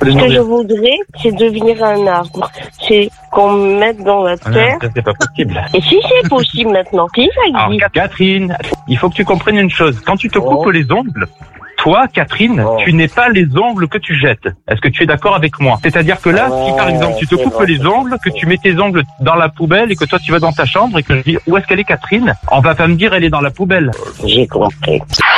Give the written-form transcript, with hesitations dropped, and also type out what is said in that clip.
Ce que je voudrais, c'est devenir un arbre. C'est qu'on me mette dans la terre. Ça, c'est pas possible. Et si c'est possible maintenant, si ça Alors, existe. Catherine, il faut que tu comprennes une chose. Quand tu te coupes les ongles, toi, Catherine, tu n'es pas les ongles que tu jettes. Est-ce que tu es d'accord avec moi? C'est-à-dire que là, si par exemple tu te coupes les ongles, que tu mets tes ongles dans la poubelle et que toi tu vas dans ta chambre et que je dis où est-ce qu'elle est Catherine, on va pas me dire elle est dans la poubelle. J'ai compris.